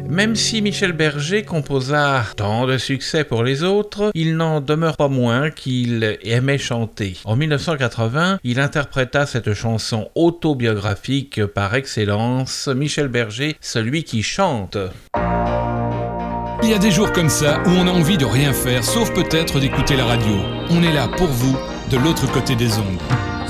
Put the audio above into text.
Même si Michel Berger composa tant de succès pour les autres, il n'en demeure pas moins qu'il aimait chanter. En 1980, il interpréta cette chanson autobiographique par excellence, Michel Berger, celui qui chante. Il y a des jours comme ça où on a envie de rien faire, sauf peut-être d'écouter la radio. On est là pour vous, de l'autre côté des ondes.